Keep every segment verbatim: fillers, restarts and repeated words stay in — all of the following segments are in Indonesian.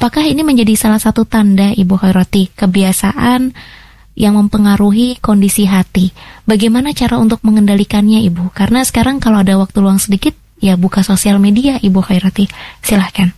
Apakah ini menjadi salah satu tanda, Ibu Khairati, kebiasaan yang mempengaruhi kondisi hati? Bagaimana cara untuk mengendalikannya, Ibu? Karena sekarang kalau ada waktu luang sedikit, ya buka sosial media, Ibu Khairati. Silahkan.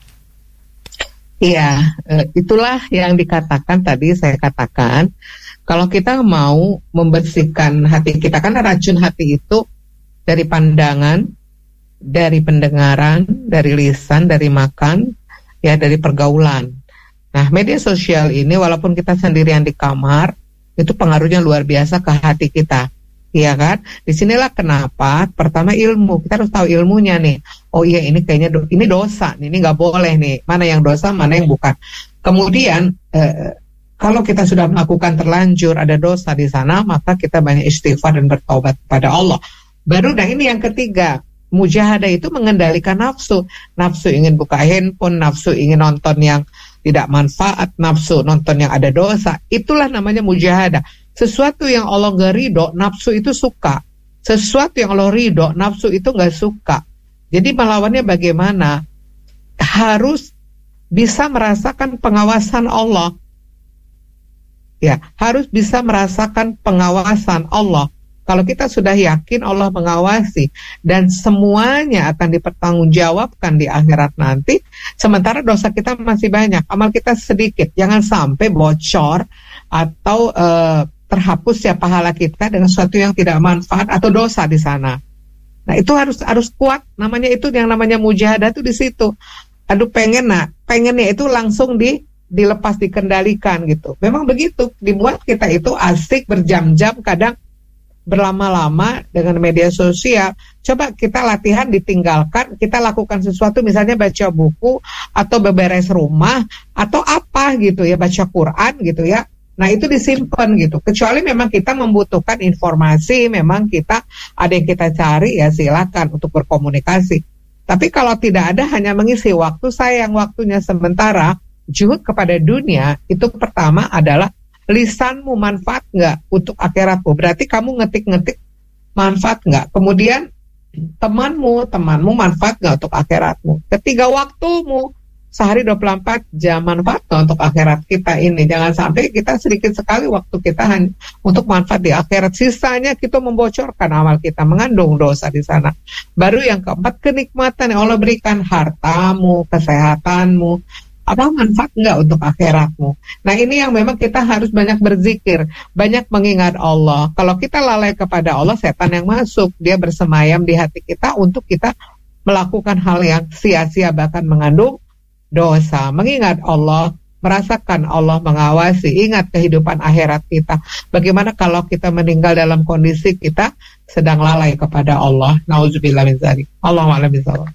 Iya, itulah yang dikatakan tadi, saya katakan, kalau kita mau membersihkan hati kita, karena racun hati itu dari pandangan, dari pendengaran, dari lisan, dari makan, ya dari pergaulan. Nah, media sosial ini walaupun kita sendirian di kamar, itu pengaruhnya luar biasa ke hati kita, iya kan? Disinilah kenapa pertama ilmu, kita harus tahu ilmunya nih. Oh iya, ini kayaknya do, ini dosa, ini nggak boleh nih. Mana yang dosa, mana yang bukan. Kemudian eh, kalau kita sudah melakukan terlanjur ada dosa di sana, maka kita banyak istighfar dan bertobat kepada Allah. Baru, nah ini yang ketiga. Mujahadah itu mengendalikan nafsu. Nafsu ingin buka handphone, nafsu ingin nonton yang tidak manfaat, nafsu nonton yang ada dosa. Itulah namanya mujahadah. Sesuatu yang Allah gak ridho, nafsu itu suka. Sesuatu yang Allah ridho, nafsu itu gak suka. Jadi melawannya bagaimana? Harus bisa merasakan pengawasan Allah. Ya, harus bisa merasakan pengawasan Allah. Kalau kita sudah yakin Allah mengawasi dan semuanya akan dipertanggungjawabkan di akhirat nanti, sementara dosa kita masih banyak, amal kita sedikit, jangan sampai bocor atau uh, terhapus ya pahala kita dengan sesuatu yang tidak manfaat atau dosa di sana. Nah itu harus harus kuat, namanya itu yang namanya mujahadah itu di situ. Aduh pengen, nah pengennya itu langsung di dilepas, dikendalikan gitu. Memang begitu, dibuat kita itu asik berjam-jam, kadang berlama-lama dengan media sosial. Coba kita latihan ditinggalkan, kita lakukan sesuatu, misalnya baca buku atau beberes rumah atau apa gitu ya, baca Quran gitu ya. Nah itu disimpan gitu. Kecuali memang kita membutuhkan informasi, memang kita ada yang kita cari, ya silakan untuk berkomunikasi. Tapi kalau tidak ada, hanya mengisi waktu, sayang waktunya sementara. Juhud kepada dunia itu pertama adalah lisanmu manfaat nggak untuk akhiratmu? Berarti kamu ngetik-ngetik manfaat nggak? Kemudian temanmu, temanmu manfaat nggak untuk akhiratmu? Ketiga, waktumu, sehari dua puluh empat jam manfaat nggak untuk akhirat kita ini? Jangan sampai kita sedikit sekali waktu kita hanya untuk manfaat di akhirat, sisanya kita membocorkan amal kita, mengandung dosa di sana. Baru yang keempat, kenikmatan yang Allah berikan, hartamu, kesehatanmu, apa manfaat enggak untuk akhiratmu? Nah ini yang memang kita harus banyak berzikir, banyak mengingat Allah. Kalau kita lalai kepada Allah, setan yang masuk, dia bersemayam di hati kita untuk kita melakukan hal yang sia-sia, bahkan mengandung dosa. Mengingat Allah, merasakan Allah mengawasi, ingat kehidupan akhirat kita. Bagaimana kalau kita meninggal dalam kondisi kita sedang lalai kepada Allah? Nauzubillah min dzalik. Allahu a'lam bishawab.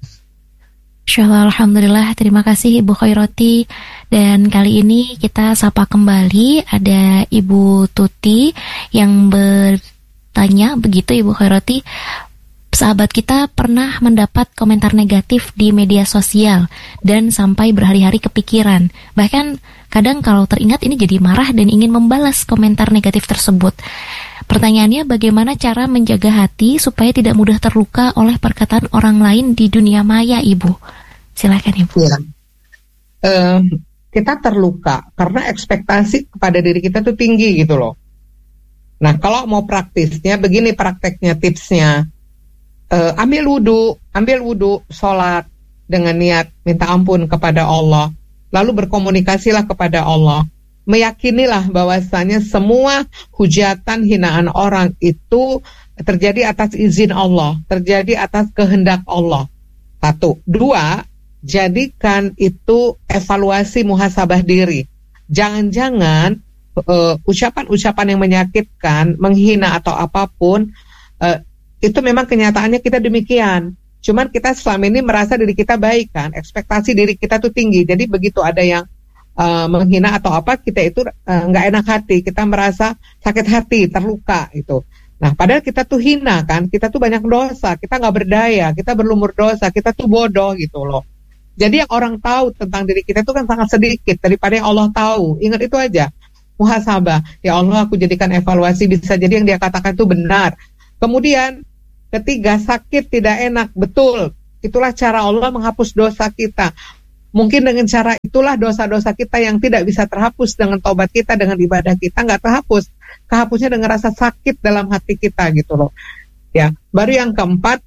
Insyaallah, alhamdulillah, terima kasih Ibu Khairati. Dan kali ini kita sapa kembali ada Ibu Tuti yang bertanya begitu, Ibu Khairati. Sahabat kita pernah mendapat komentar negatif di media sosial dan sampai berhari-hari kepikiran. Bahkan kadang kalau teringat ini jadi marah dan ingin membalas komentar negatif tersebut. Pertanyaannya, bagaimana cara menjaga hati supaya tidak mudah terluka oleh perkataan orang lain di dunia maya, Ibu? Silakan, Ibu. Ya. Uh, kita terluka karena ekspektasi kepada diri kita tuh tinggi gitu loh. Nah, kalau mau praktisnya, begini prakteknya, tipsnya. Uh, ambil wudu, ambil wudu, sholat dengan niat minta ampun kepada Allah. Lalu berkomunikasilah kepada Allah. Meyakinilah bahwasanya semua hujatan, hinaan orang itu terjadi atas izin Allah, terjadi atas kehendak Allah. Satu. Dua, jadikan itu evaluasi muhasabah diri. Jangan-jangan uh, ucapan-ucapan yang menyakitkan, menghina atau apapun, uh, itu memang kenyataannya kita demikian. Cuman kita selama ini merasa diri kita baik kan, ekspektasi diri kita tuh tinggi. Jadi begitu ada yang uh, menghina atau apa, kita itu nggak uh, enak hati, kita merasa sakit hati, terluka itu. Nah, padahal kita tuh hina kan, kita tuh banyak dosa, kita nggak berdaya, kita berlumur dosa, kita tuh bodoh gitu loh. Jadi yang orang tahu tentang diri kita itu kan sangat sedikit daripada yang Allah tahu. Ingat itu aja, muhasabah. Ya Allah, aku jadikan evaluasi, bisa jadi yang dia katakan itu benar. Kemudian ketiga, sakit tidak enak, betul. Itulah cara Allah menghapus dosa kita. Mungkin dengan cara itulah dosa-dosa kita yang tidak bisa terhapus dengan taubat kita, dengan ibadah kita nggak terhapus. Kehapusnya dengan rasa sakit dalam hati kita gitu loh. Ya, baru yang keempat,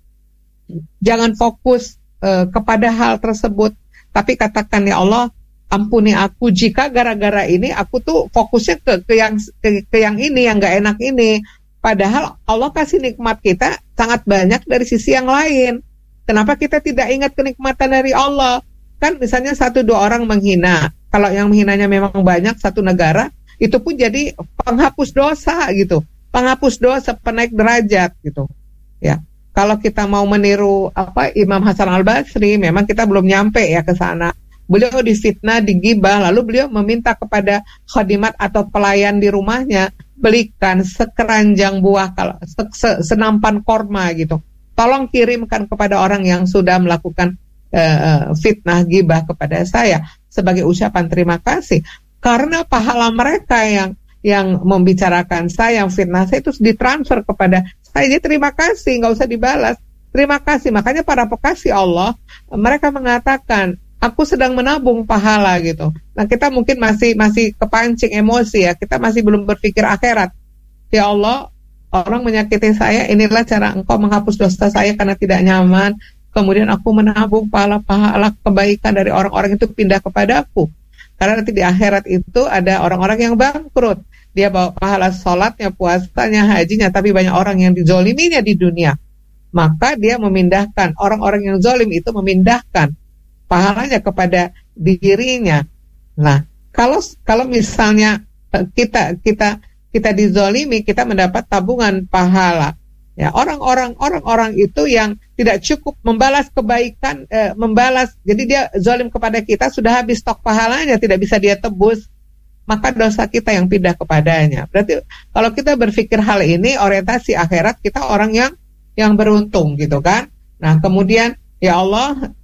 jangan fokus uh, kepada hal tersebut, tapi katakan, ya Allah, ampuni aku jika gara-gara ini aku tuh fokusnya ke, ke yang ke, ke yang ini yang nggak enak ini. Padahal Allah kasih nikmat kita sangat banyak dari sisi yang lain. Kenapa kita tidak ingat kenikmatan dari Allah? Kan misalnya satu dua orang menghina, kalau yang menghinanya memang banyak satu negara, itu pun jadi penghapus dosa gitu, penghapus dosa, penaik derajat gitu. Ya, kalau kita mau meniru apa Imam Hasan Al-Basri, memang kita belum nyampe ya ke sana. Beliau difitnah, digibah, lalu beliau meminta kepada khadimat atau pelayan di rumahnya, belikan sekeranjang buah, kalau se- se- senampan korma gitu. Tolong kirimkan kepada orang yang sudah melakukan Uh, fitnah, gibah kepada saya sebagai ucapan terima kasih, karena pahala mereka yang yang membicarakan saya, yang fitnah saya itu ditransfer kepada saya. Jadi terima kasih, nggak usah dibalas, terima kasih. Makanya para pekasih Allah, mereka mengatakan aku sedang menabung pahala gitu. Nah, kita mungkin masih masih kepancing emosi ya, kita masih belum berpikir akhirat. Ya Allah, orang menyakiti saya, inilah cara Engkau menghapus dosa saya karena tidak nyaman. Kemudian aku menabung pahala-pahala kebaikan dari orang-orang itu pindah kepadaku. Karena nanti di akhirat itu ada orang-orang yang bangkrut. Dia bawa pahala sholatnya, puasanya, hajinya, tapi banyak orang yang dizoliminya di dunia. Maka dia memindahkan, orang-orang yang zolim itu memindahkan pahalanya kepada dirinya. Nah, kalau kalau misalnya kita kita kita dizolimi, kita mendapat tabungan pahala. Ya, orang-orang orang-orang itu yang tidak cukup membalas kebaikan, eh, membalas, jadi dia zalim kepada kita, sudah habis stok pahalanya, tidak bisa dia tebus, maka dosa kita yang pindah kepadanya. Berarti kalau kita berpikir hal ini, orientasi akhirat, kita orang yang yang beruntung gitu kan. Nah, kemudian ya Allah,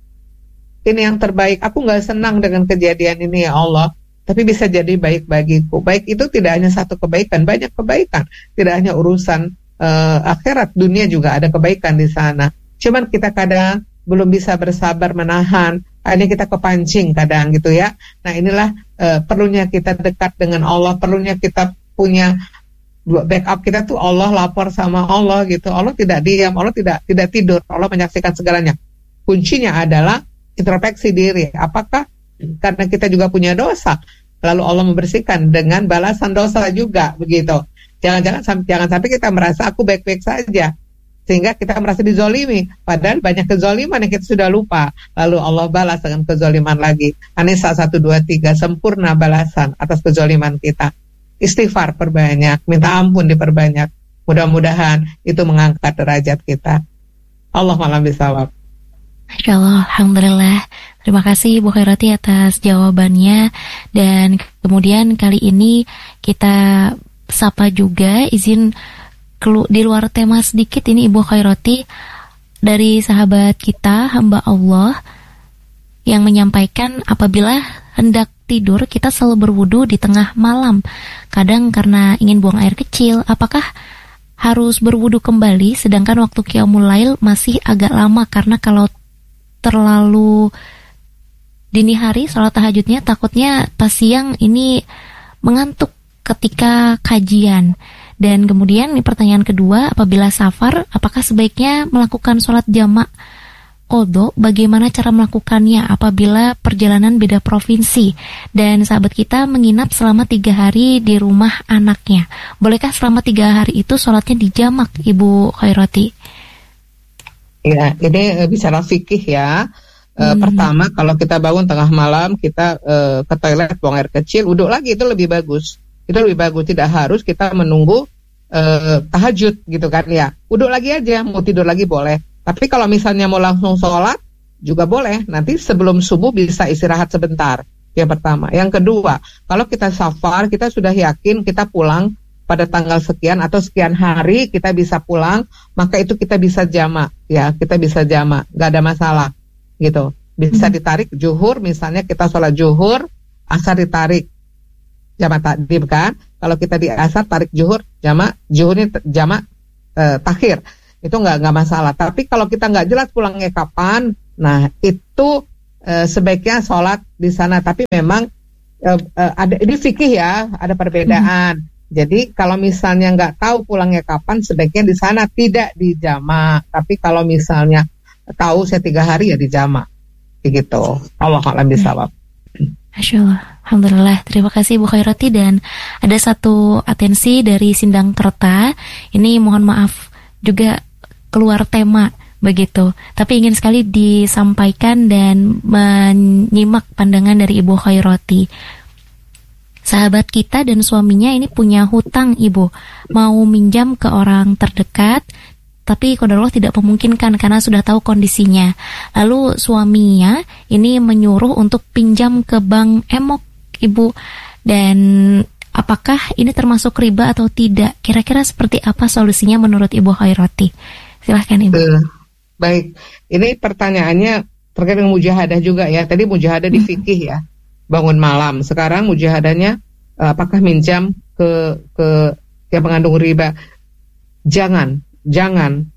ini yang terbaik, aku nggak senang dengan kejadian ini ya Allah, tapi bisa jadi baik bagiku. Baik itu tidak hanya satu kebaikan, banyak kebaikan, tidak hanya urusan Uh, akhirat, dunia juga ada kebaikan di sana. Cuman kita kadang belum bisa bersabar menahan, akhirnya kita kepancing kadang gitu ya. Nah, inilah uh, perlunya kita dekat dengan Allah, perlunya kita punya backup kita tuh Allah, lapor sama Allah gitu. Allah tidak diam, Allah tidak tidak tidur, Allah menyaksikan segalanya. Kuncinya adalah introspeksi diri. Apakah karena kita juga punya dosa, lalu Allah membersihkan dengan balasan dosa juga begitu. Jangan-jangan jangan sampai kita merasa aku baik-baik saja, sehingga kita merasa dizolimi, padahal banyak kezoliman yang kita sudah lupa, lalu Allah balas dengan kezoliman lagi. An-Nisa satu dua tiga, sempurna balasan atas kezoliman kita. Istighfar perbanyak, minta ampun diperbanyak, mudah-mudahan itu mengangkat derajat kita. Allah malam bisawab. Masya Allah, Alhamdulillah. Terima kasih Bu Khairati atas jawabannya. Dan kemudian kali ini kita sapa juga, izin kelu- di luar tema sedikit ini Ibu Khairati, dari sahabat kita, hamba Allah, yang menyampaikan apabila hendak tidur kita selalu berwudu di tengah malam. Kadang karena ingin buang air kecil, apakah harus berwudu kembali sedangkan waktu qiyamul lail masih agak lama? Karena kalau terlalu dini hari sholat tahajudnya, takutnya pas siang ini mengantuk ketika kajian. Dan kemudian ini pertanyaan kedua, apabila safar, apakah sebaiknya melakukan sholat jamak qodho? Bagaimana cara melakukannya apabila perjalanan beda provinsi dan sahabat kita menginap selama tiga hari di rumah anaknya? Bolehkah selama tiga hari itu sholatnya dijamak, Ibu Khairati? Ya, ini bicara fikih ya. E, hmm. Pertama, kalau kita bangun tengah malam, kita e, ke toilet, buang air kecil, wudhu lagi, itu lebih bagus. Itu lebih bagus, tidak harus kita menunggu uh, tahajud gitu kan ya. Wudhu lagi aja, mau tidur lagi boleh. Tapi kalau misalnya mau langsung sholat juga boleh. Nanti sebelum subuh bisa istirahat sebentar. Yang pertama. Yang kedua, kalau kita safar, kita sudah yakin kita pulang pada tanggal sekian atau sekian hari kita bisa pulang, maka itu kita bisa jamak ya, kita bisa jamak, nggak ada masalah gitu. Bisa ditarik zuhur, misalnya kita sholat zuhur, asar ditarik jamak takdim kan. Kalau kita di asar tarik zuhur, jamak zuhurnya jamak eh, takhir, itu nggak nggak masalah. Tapi kalau kita nggak jelas pulangnya kapan, nah itu uh, sebaiknya sholat di sana. Tapi memang uh, uh, ada ini fikih ya, ada perbedaan. Hmm. Jadi kalau misalnya nggak tahu pulangnya kapan, sebaiknya di sana tidak di jamak. Tapi kalau misalnya tahu saya tiga hari ya di jamak, gitu. Allah a'lam bishawab. Masya Allah, alhamdulillah. Terima kasih Bu Khairati. Dan ada satu atensi dari Sindang Kerta. Ini mohon maaf juga keluar tema begitu, tapi ingin sekali disampaikan dan menyimak pandangan dari Ibu Khairati. Sahabat kita dan suaminya ini punya hutang, Ibu. Mau minjam ke orang terdekat, tapi qadarullah tidak memungkinkan karena sudah tahu kondisinya. Lalu suaminya ini menyuruh untuk pinjam ke bank Emok, Ibu. Dan apakah ini termasuk riba atau tidak? Kira-kira seperti apa solusinya menurut Ibu Khairati? Silahkan, Ibu. Uh, baik, ini pertanyaannya terkait dengan mujahadah juga ya. Tadi mujahadah di fikih ya, bangun malam. Sekarang mujahadahnya uh, apakah minjam ke ke yang mengandung riba? Jangan, jangan.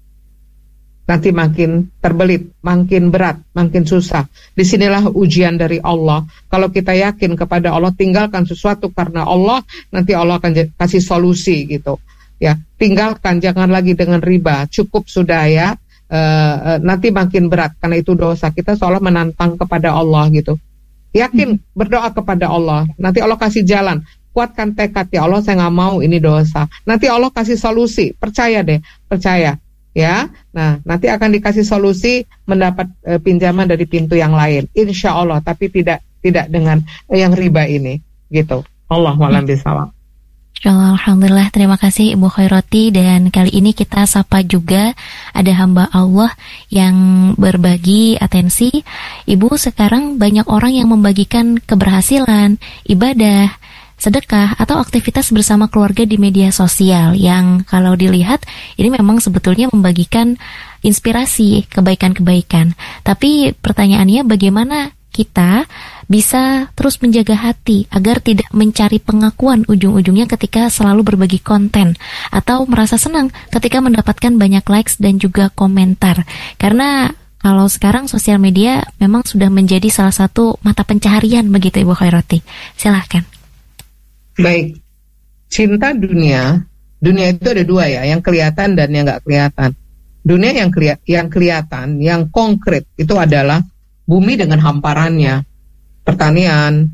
Nanti makin terbelit, makin berat, makin susah. Disinilah ujian dari Allah. Kalau kita yakin kepada Allah, tinggalkan sesuatu karena Allah, nanti Allah akan kasih solusi gitu. Ya, tinggalkan, jangan lagi dengan riba. Cukup sudah ya. Uh, uh, nanti makin berat karena itu dosa. Kita seolah menantang kepada Allah gitu. Yakin, berdoa kepada Allah. Nanti Allah kasih jalan. Kuatkan tekad, ya Allah saya nggak mau ini dosa. Nanti Allah kasih solusi. Percaya deh, percaya. Ya, nah nanti akan dikasih solusi mendapat e, pinjaman dari pintu yang lain. Insya Allah, tapi tidak tidak dengan e, yang riba ini. Gitu. Allahu a'lam bishawab. Alhamdulillah, terima kasih Ibu Khairati. Dan kali ini kita sapa juga ada hamba Allah yang berbagi atensi. Ibu, sekarang banyak orang yang membagikan keberhasilan, ibadah, sedekah, atau aktivitas bersama keluarga di media sosial yang kalau dilihat ini memang sebetulnya membagikan inspirasi, kebaikan-kebaikan. Tapi pertanyaannya, bagaimana kita bisa terus menjaga hati agar tidak mencari pengakuan ujung-ujungnya ketika selalu berbagi konten, atau merasa senang ketika mendapatkan banyak likes dan juga komentar. Karena kalau sekarang sosial media memang sudah menjadi salah satu mata pencaharian begitu, Ibu Khairati. Silahkan. Baik, cinta dunia, dunia itu ada dua ya, yang kelihatan dan yang nggak kelihatan. Dunia yang keli- yang kelihatan, yang konkret itu adalah bumi dengan hamparannya, pertanian,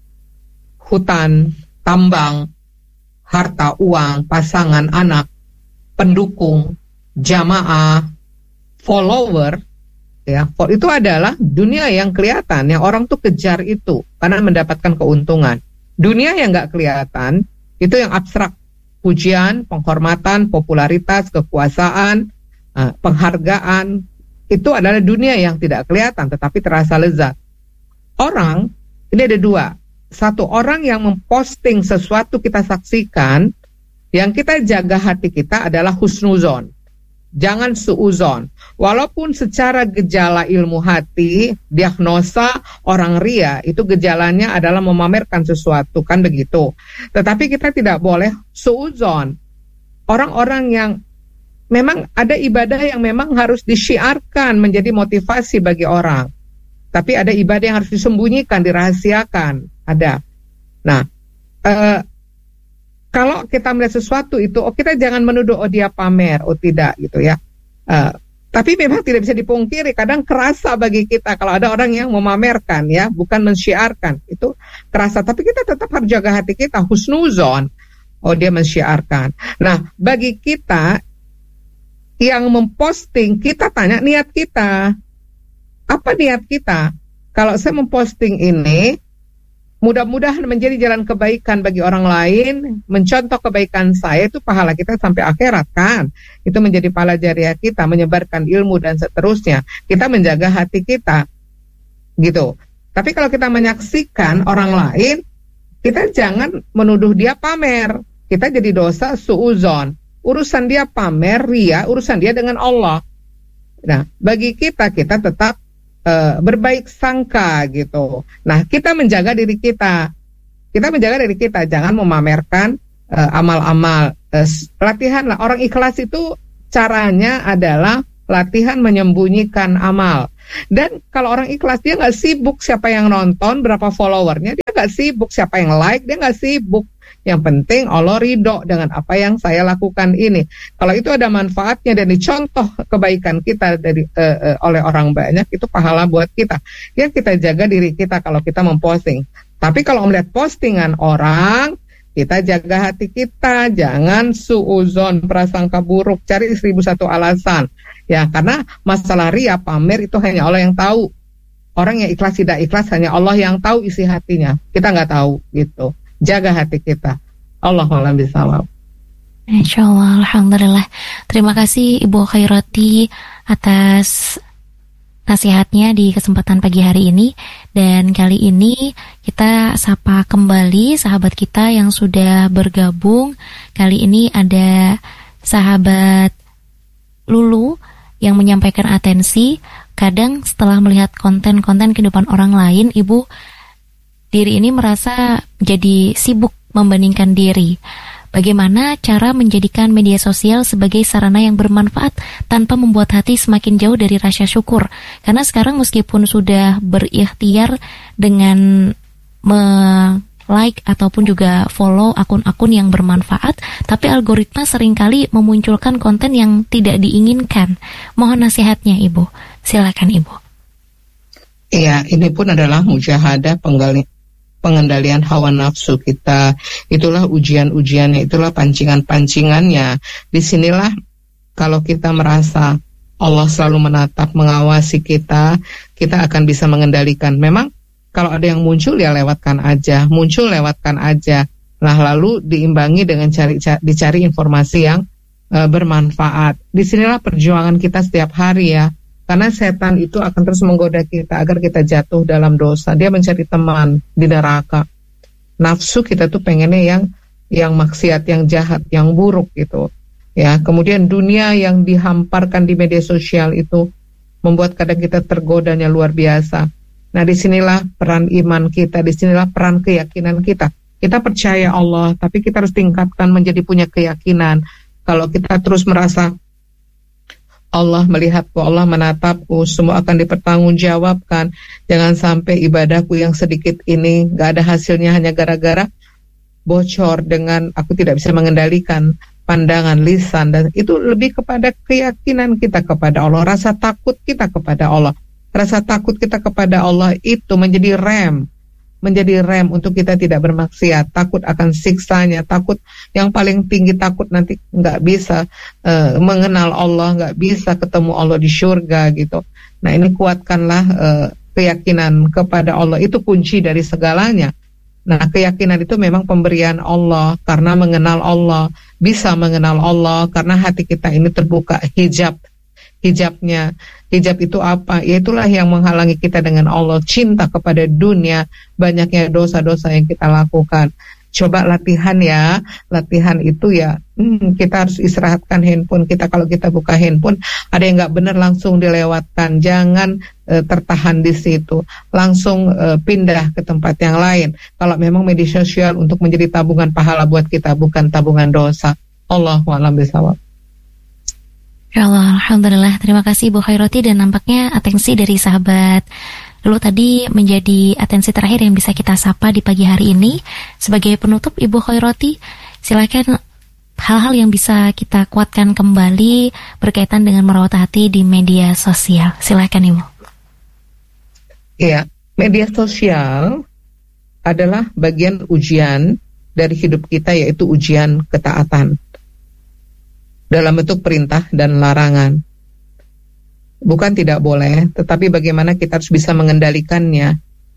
hutan, tambang, harta, uang, pasangan, anak, pendukung, jamaah, follower, ya, itu adalah dunia yang kelihatan, yang orang tuh kejar itu karena mendapatkan keuntungan. Dunia yang nggak kelihatan itu yang abstrak, pujian, penghormatan, popularitas, kekuasaan, penghargaan. Itu adalah dunia yang tidak kelihatan tetapi terasa lezat. Orang, ini ada dua. Satu, orang yang memposting sesuatu kita saksikan, yang kita jaga hati kita adalah husnuzon. Jangan suuzon. Walaupun secara gejala ilmu hati, diagnosa orang ria, itu gejalanya adalah memamerkan sesuatu, kan begitu. Tetapi kita tidak boleh suuzon. Orang-orang yang memang ada ibadah yang memang harus disyiarkan menjadi motivasi bagi orang. Tapi ada ibadah yang harus disembunyikan, dirahasiakan. Ada. Nah, eh, kalau kita melihat sesuatu itu, oh kita jangan menuduh, oh dia pamer, oh tidak gitu ya. Eh, tapi memang tidak bisa dipungkiri, kadang kerasa bagi kita kalau ada orang yang memamerkan ya, bukan mensyiarkan. Itu kerasa, tapi kita tetap harus jaga hati kita, husnuzon. Oh dia mensyiarkan. Nah, bagi kita yang memposting, kita tanya niat kita. Apa niat kita? Kalau saya memposting ini, mudah-mudahan menjadi jalan kebaikan bagi orang lain, mencontoh kebaikan saya, itu pahala kita sampai akhirat kan. Itu menjadi pahala jariah kita, menyebarkan ilmu dan seterusnya. Kita menjaga hati kita. Gitu. Tapi kalau kita menyaksikan orang lain, kita jangan menuduh dia pamer. Kita jadi dosa suuzon. Urusan dia pamer, ria, urusan dia dengan Allah. Nah, bagi kita, kita tetap uh, berbaik sangka gitu. Nah, kita menjaga diri kita. Kita menjaga diri kita, jangan memamerkan uh, amal-amal. Uh, latihan lah, orang ikhlas itu caranya adalah latihan menyembunyikan amal. Dan kalau orang ikhlas, dia nggak sibuk siapa yang nonton, berapa followernya, dia nggak sibuk siapa yang like, dia nggak sibuk. Yang penting Allah ridho dengan apa yang saya lakukan ini. Kalau itu ada manfaatnya dan dicontoh kebaikan kita dari uh, uh, oleh orang banyak, itu pahala buat kita. Ya kita jaga diri kita kalau kita memposting. Tapi kalau melihat postingan orang, kita jaga hati kita, jangan suuzon, prasangka buruk, cari seribu satu alasan. Ya, karena masalah ria, pamer itu hanya Allah yang tahu. Orang yang ikhlas tidak ikhlas hanya Allah yang tahu isi hatinya. Kita nggak tahu gitu. Jaga hati kita. Allahumma bisawab. Insyaallah, alhamdulillah. Terima kasih Ibu Khairati atas nasihatnya di kesempatan pagi hari ini. Dan kali ini kita sapa kembali sahabat kita yang sudah bergabung. Kali ini ada sahabat Lulu yang menyampaikan atensi. Kadang setelah melihat konten-konten kehidupan orang lain, Ibu, diri ini merasa jadi sibuk membandingkan diri. Bagaimana cara menjadikan media sosial sebagai sarana yang bermanfaat tanpa membuat hati semakin jauh dari rasa syukur? Karena sekarang meskipun sudah berikhtiar dengan me-like ataupun juga follow akun-akun yang bermanfaat, tapi algoritma seringkali memunculkan konten yang tidak diinginkan. Mohon nasihatnya Ibu. Silakan Ibu. Iya, ini pun adalah mujahadah penggali pengendalian hawa nafsu kita. Itulah ujian-ujiannya, itulah pancingan-pancingannya. Disinilah kalau kita merasa Allah selalu menatap, mengawasi kita, kita akan bisa mengendalikan. Memang kalau ada yang muncul ya lewatkan aja, muncul lewatkan aja. Nah lalu diimbangi dengan cari, cari dicari informasi yang uh, bermanfaat. Disinilah perjuangan kita setiap hari ya. Karena setan itu akan terus menggoda kita agar kita jatuh dalam dosa. Dia mencari teman di neraka. Nafsu kita tuh pengennya yang yang maksiat, yang jahat, yang buruk gitu. Ya, kemudian dunia yang dihamparkan di media sosial itu membuat kadang kita tergodanya luar biasa. Nah, disinilah peran iman kita, disinilah peran keyakinan kita. Kita percaya Allah, tapi kita harus tingkatkan menjadi punya keyakinan. Kalau kita terus merasa Allah melihatku, Allah menatapku, semua akan dipertanggungjawabkan. Jangan sampai ibadahku yang sedikit ini gak ada hasilnya hanya gara-gara bocor dengan aku tidak bisa mengendalikan pandangan, lisan, dan itu lebih kepada keyakinan kita kepada Allah, rasa takut kita kepada Allah. Rasa takut kita kepada Allah itu menjadi rem, menjadi rem untuk kita tidak bermaksiat, takut akan siksanya, takut yang paling tinggi, takut nanti nggak bisa uh, mengenal Allah, nggak bisa ketemu Allah di surga gitu. Nah ini kuatkanlah uh, keyakinan kepada Allah, itu kunci dari segalanya. Nah keyakinan itu memang pemberian Allah, karena mengenal Allah, bisa mengenal Allah, karena hati kita ini terbuka hijab, hijabnya. Hijab itu apa? Ya itulah yang menghalangi kita dengan Allah, cinta kepada dunia, banyaknya dosa-dosa yang kita lakukan. Coba latihan ya, latihan itu ya, hmm, kita harus istirahatkan handphone kita. Kalau kita buka handphone, ada yang nggak benar langsung dilewatkan. Jangan e, tertahan di situ, langsung e, pindah ke tempat yang lain. Kalau memang media sosial untuk menjadi tabungan pahala buat kita, bukan tabungan dosa. Allahu a'lam bishawab. Ya Allah, alhamdulillah. Terima kasih Ibu Khairati, dan nampaknya atensi dari sahabat Lulu tadi menjadi atensi terakhir yang bisa kita sapa di pagi hari ini. Sebagai penutup Ibu Khairati, silakan hal-hal yang bisa kita kuatkan kembali berkaitan dengan merawat hati di media sosial. Silakan Ibu. Iya, media sosial adalah bagian ujian dari hidup kita, yaitu ujian ketaatan dalam bentuk perintah dan larangan. Bukan tidak boleh, tetapi bagaimana kita harus bisa mengendalikannya.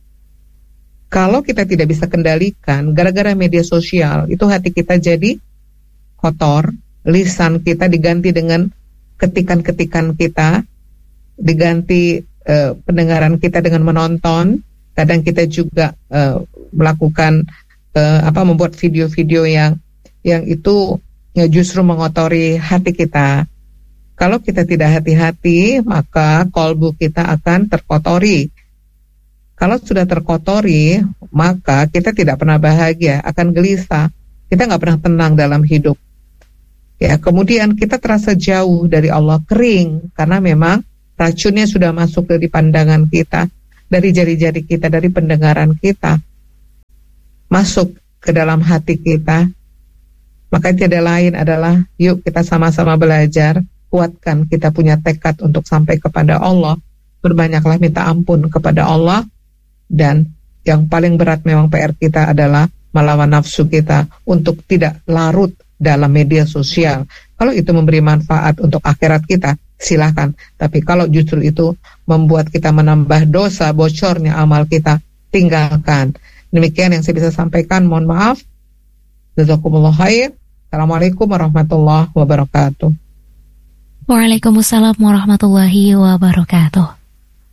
Kalau kita tidak bisa kendalikan, gara-gara media sosial, itu hati kita jadi kotor, lisan kita diganti dengan ketikan-ketikan kita, diganti eh, pendengaran kita dengan menonton. Kadang kita juga eh, melakukan eh, apa membuat video-video yang yang itu ya justru mengotori hati kita. Kalau kita tidak hati-hati, maka kolbu kita akan terkotori. Kalau sudah terkotori, maka kita tidak pernah bahagia, akan gelisah. Kita nggak pernah tenang dalam hidup. Ya, kemudian kita terasa jauh dari Allah, kering, karena memang racunnya sudah masuk dari pandangan kita, dari jari-jari kita, dari pendengaran kita, masuk ke dalam hati kita, maka tiada lain adalah yuk kita sama-sama belajar, kuatkan kita punya tekad untuk sampai kepada Allah, berbanyaklah minta ampun kepada Allah, dan yang paling berat memang P R kita adalah melawan nafsu kita untuk tidak larut dalam media sosial. Kalau itu memberi manfaat untuk akhirat kita, silahkan. Tapi kalau justru itu membuat kita menambah dosa, bocornya amal kita, tinggalkan. Demikian yang saya bisa sampaikan. Mohon maaf. Jazakumullah khair. Assalamualaikum warahmatullahi wabarakatuh. Waalaikumsalam warahmatullahi wabarakatuh.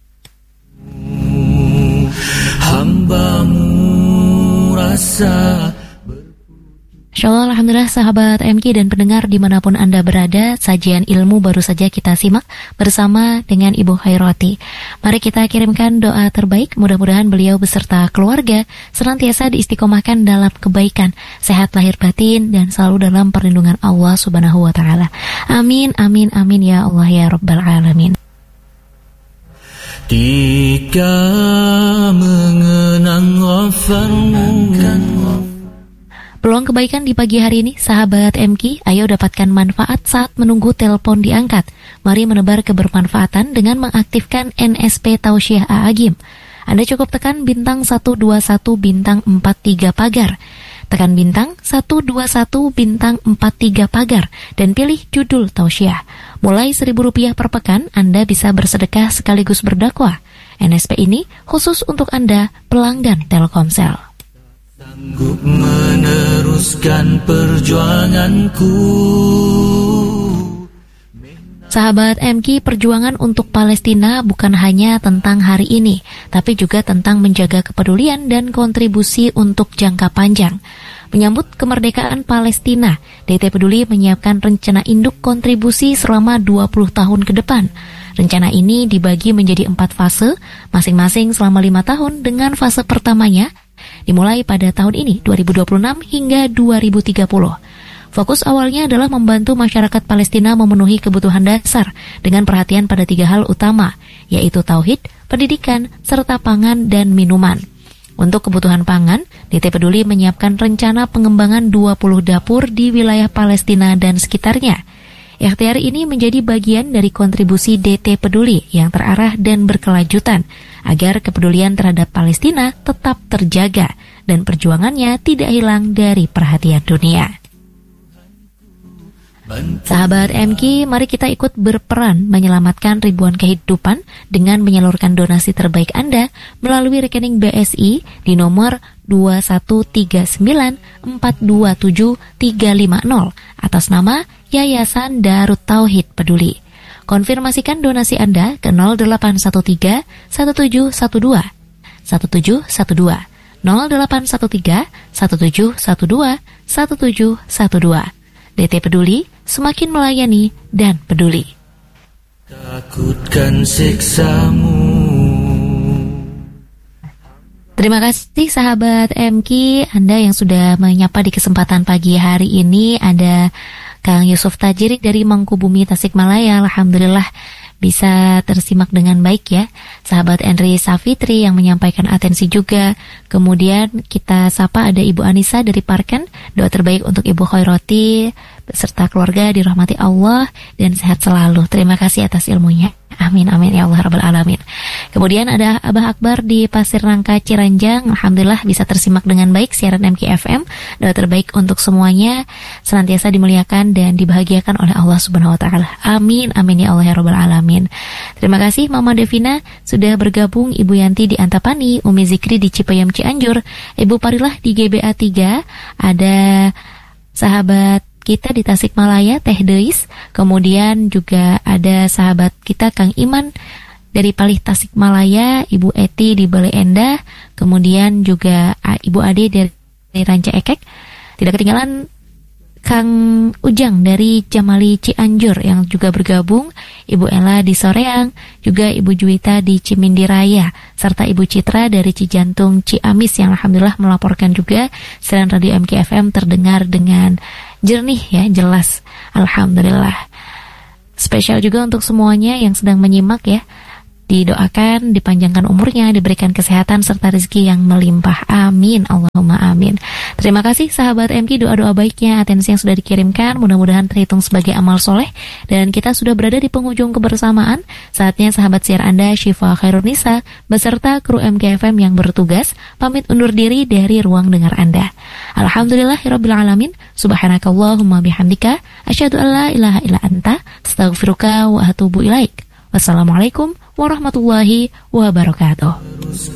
Hambamu rasa. Insyaallah, alhamdulillah sahabat M K dan pendengar dimanapun Anda berada, sajian ilmu baru saja kita simak bersama dengan Ibu Khairati. Mari kita kirimkan doa terbaik, mudah-mudahan beliau beserta keluarga senantiasa diistiqomahkan dalam kebaikan, sehat lahir batin, dan selalu dalam perlindungan Allah Subhanahu wa Ta'ala. Amin, amin, amin ya Allah ya Rabbal Alamin. Jika mengenang ghafarmu, peluang kebaikan di pagi hari ini, sahabat M K, ayo dapatkan manfaat saat menunggu telepon diangkat. Mari menebar kebermanfaatan dengan mengaktifkan N S P Tausiah A'agim. Anda cukup tekan bintang satu dua satu bintang empat tiga pagar. Tekan bintang satu dua satu bintang empat tiga pagar dan pilih judul Tausiah. Mulai seribu rupiah per pekan, Anda bisa bersedekah sekaligus berdakwah. N S P ini khusus untuk Anda pelanggan Telkomsel. Sanggup meneruskan perjuanganku. Sahabat M K, perjuangan untuk Palestina bukan hanya tentang hari ini, tapi juga tentang menjaga kepedulian dan kontribusi untuk jangka panjang. Menyambut kemerdekaan Palestina, D T Peduli menyiapkan rencana induk kontribusi selama dua puluh tahun ke depan. Rencana ini dibagi menjadi empat fase, masing-masing selama lima tahun dengan fase pertamanya dimulai pada tahun ini dua ribu dua puluh enam hingga dua ribu tiga puluh. Fokus awalnya adalah membantu masyarakat Palestina memenuhi kebutuhan dasar dengan perhatian pada tiga hal utama, yaitu tauhid, pendidikan, serta pangan dan minuman. Untuk kebutuhan pangan, D T Peduli menyiapkan rencana pengembangan dua puluh dapur di wilayah Palestina dan sekitarnya. Ikhtiar ini menjadi bagian dari kontribusi D T Peduli yang terarah dan berkelanjutan agar kepedulian terhadap Palestina tetap terjaga dan perjuangannya tidak hilang dari perhatian dunia. Sahabat M K, mari kita ikut berperan menyelamatkan ribuan kehidupan dengan menyalurkan donasi terbaik Anda melalui rekening B S I di nomor dua satu tiga sembilan empat dua tujuh tiga lima nol atas nama Yayasan Darut Tauhid Peduli. Konfirmasikan donasi Anda ke nol delapan satu tiga satu tujuh satu dua satu tujuh satu dua nol delapan satu tiga satu tujuh satu dua satu tujuh satu dua. D T Peduli, semakin melayani dan peduli. Takutkan siksamu. Terima kasih sahabat M K, Anda yang sudah menyapa di kesempatan pagi hari ini. Ada Kang Yusuf Tajirik dari Mangkubumi, Tasikmalaya. Alhamdulillah bisa tersimak dengan baik ya. Sahabat Henry Safitri yang menyampaikan atensi juga. Kemudian kita sapa ada Ibu Anissa dari Parken. Doa terbaik untuk Ibu Khairati beserta keluarga dirahmati Allah dan sehat selalu. Terima kasih atas ilmunya. Amin amin ya Allah rabbal alamin. Kemudian ada Abah Akbar di Pasir Nangka Ciranjang. Alhamdulillah bisa tersimak dengan baik siaran M K F M. Doa terbaik untuk semuanya senantiasa dimuliakan dan dibahagiakan oleh Allah Subhanahu wa Ta'ala. Amin amin ya Allah ya rabbal alamin. Terima kasih Mama Devina sudah bergabung, Ibu Yanti di Antapani, Umi Zikri di Cipayam Cianjur, Ibu Parilah di G B A tiga, ada sahabat kita di Tasikmalaya, Teh Deis, kemudian juga ada sahabat kita Kang Iman dari Palih Tasikmalaya, Ibu Eti di Bale Endah, kemudian juga Ibu Ade dari Ranca Ekek, tidak ketinggalan Kang Ujang dari Jamali Cianjur yang juga bergabung, Ibu Ella di Soreang, juga Ibu Juwita di Cimindi Raya, serta Ibu Citra dari Cijantung Ciamis yang alhamdulillah melaporkan juga siaran radio M K F M terdengar dengan jernih ya, jelas. Alhamdulillah. Spesial juga untuk semuanya yang sedang menyimak ya. Didoakan, dipanjangkan umurnya, diberikan kesehatan serta rezeki yang melimpah. Amin, Allahumma amin. Terima kasih sahabat M K, doa-doa baiknya, atensi yang sudah dikirimkan, mudah-mudahan terhitung sebagai amal soleh. Dan kita sudah berada di penghujung kebersamaan. Saatnya sahabat siar Anda, Syifa Khairunisa, beserta kru M K F M yang bertugas, pamit undur diri dari ruang dengar Anda. Alhamdulillahirabbil alamin. Subhanakallahumma bihamdika, asyhadu an la ilaha illa anta, astaghfiruka wa atubu ilaik. Wassalamualaikum warahmatullahi wabarakatuh.